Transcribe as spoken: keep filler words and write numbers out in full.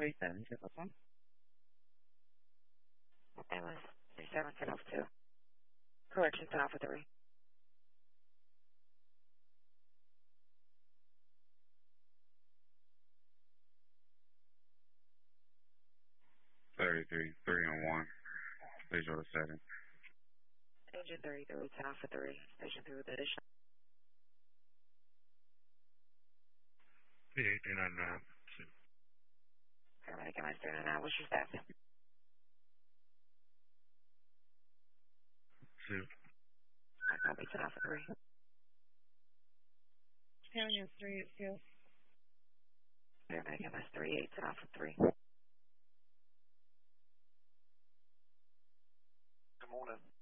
three seven, is this one? Ambulance three seven, ten off two. Correction, ten off three. thirty-three, three and one. Visual seven. Engine thirty-three, ten off three. Station three with addition. P eighteen ninety-nine. Paramedic M S three nine nine, what's your status? Two. I copy ten off three. Ambulance three eight two. Paramedic M S three eight, ten off three. Good morning.